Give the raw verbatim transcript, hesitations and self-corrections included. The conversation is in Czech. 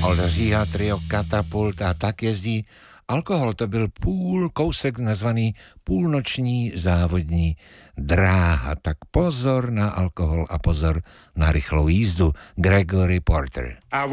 Oldřiha, trio Katapult a tak jezdí. Alkohol to byl půl kousek nazvaný půlnoční závodní dráha. Tak pozor na alkohol a pozor na rychlou jízdu. Gregory Porter. I